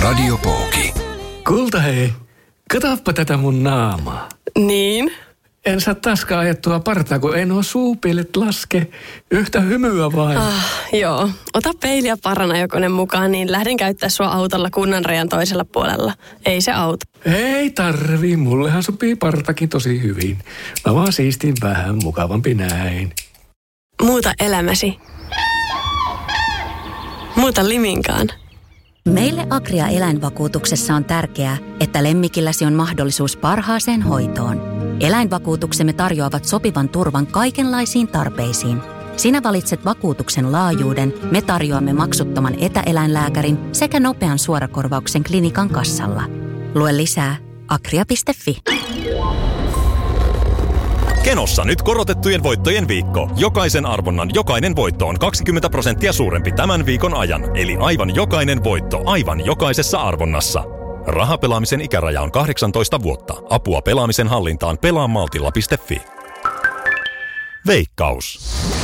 Radio Pooki. Kulta hei, katoppa tätä mun naamaa. Niin? En saa taaskaan ajettua partaa, kun en oo suupielet laske. Yhtä hymyä vain. Joo. Ota peili ja paranajokonen mukaan, niin lähden käyttää sua autolla kunnanrajan toisella puolella. Ei se auto. Ei tarvii, mullehan sopii partakin tosi hyvin. Mä vaan siistin vähän mukavampi näin. Muuta elämäsi. Muuta Liminkaan. Meille Agria eläinvakuutuksessa on tärkeää, että lemmikilläsi on mahdollisuus parhaaseen hoitoon. Eläinvakuutuksemme tarjoavat sopivan turvan kaikenlaisiin tarpeisiin. Sinä valitset vakuutuksen laajuuden, me tarjoamme maksuttoman etäeläinlääkärin sekä nopean suorakorvauksen klinikan kassalla. Lue lisää agria.fi. Kenossa nyt korotettujen voittojen viikko. Jokaisen arvonnan jokainen voitto on 20% suurempi tämän viikon ajan. Eli aivan jokainen voitto aivan jokaisessa arvonnassa. Rahapelaamisen ikäraja on 18 vuotta. Apua pelaamisen hallintaan pelaamaltilla.fi. Veikkaus.